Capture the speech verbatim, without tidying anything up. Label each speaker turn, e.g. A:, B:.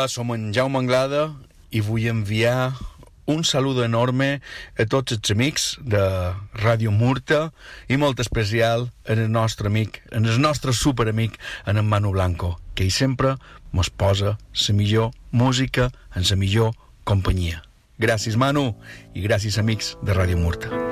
A: Hola, som en Jaume Anglada i vull enviar un saludo enorme a tots els amics de Ràdio Murta i molt especial al nostre amic, al nostre superamic, en en Manu Blanco, que ell sempre mos posa la millor música en la millor companyia. Gràcies, Manu, i gràcies, amics de Ràdio Murta.